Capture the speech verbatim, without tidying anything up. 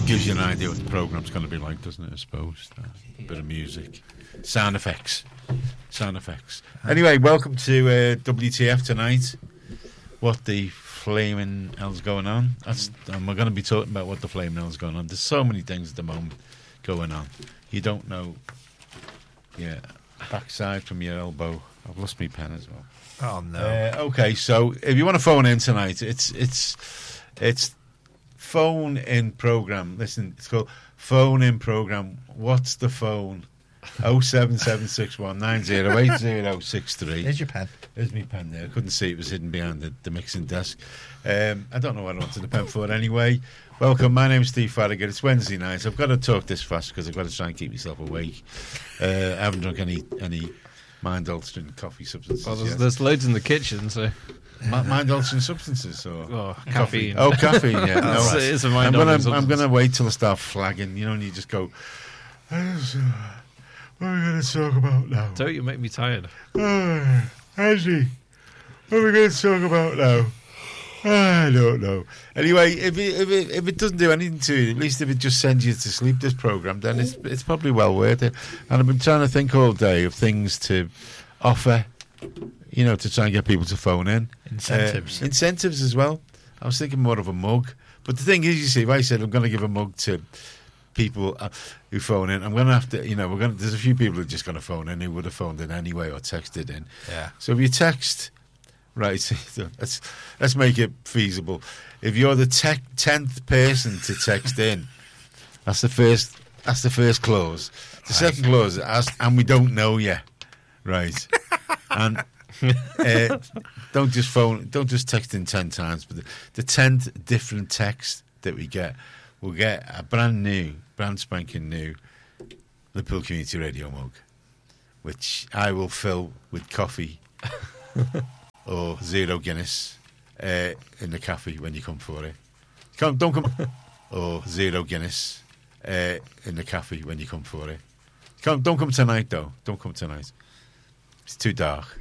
Gives you an idea what the programme's going to be like, doesn't it, I suppose? A bit of music. Sound effects. Sound effects. Anyway, welcome to uh, W T F tonight. What the flaming hell's going on? That's, and we're going to be talking about what the flaming hell's going on. There's so many things at the moment going on. You don't know. Yeah, backside from your elbow. I've lost my pen as well. Oh no. Uh, okay, so if you want to phone in tonight, it's it's it's phone in program. Listen, it's called phone in program. What's the phone? Oh seven seven six one nine zero eight zero six three. Here's your pen. There's my pen there. I couldn't see it was hidden behind the, the mixing desk. Um, I don't know what I wanted the pen for anyway. Welcome, my name's Steve Farragut. It's Wednesday night. I've got to talk this fast because I've got to try and keep myself awake. Uh, I haven't drunk any any mind-altering coffee substances Well, there's, yet. there's loads in the kitchen, so... Ma- mind-altering substances? Or Oh, coffee? caffeine. Oh, caffeine, yeah. No, It's- right. it is a I'm mind-altering gonna, substance. I'm going to wait till I start flagging, you know, and you just go, what are we going to talk about now? Don't you make me tired. Oh, Angie, what are we going to talk about now? I don't know. Anyway, if it, if it if it doesn't do anything to you, at least if it just sends you to sleep, this program, then it's it's probably well worth it. And I've been trying to think all day of things to offer, you know, to try and get people to phone in. Incentives. Uh, incentives as well. I was thinking more of a mug. But the thing is, you see, if I said I'm going to give a mug to people uh, who phone in, I'm going to have to, you know, we're going to, there's a few people who are just going to phone in who would have phoned in anyway or texted in. Yeah. So if you text, right, let's, let's make it feasible. If you're the te- tenth person to text in, that's the first, that's the first clause. The second clause is, and we don't know yet. Right. And uh, don't just phone, don't just text in ten times, but the, the tenth different text that we get, we'll get a brand new, brand spanking new Liverpool Community Radio mug, which I will fill with coffee or zero Guinness uh, in the cafe when you come for it. Come, don't come, or zero Guinness uh, in the cafe when you come for it. Come, don't come tonight though. Don't come tonight. It's too dark.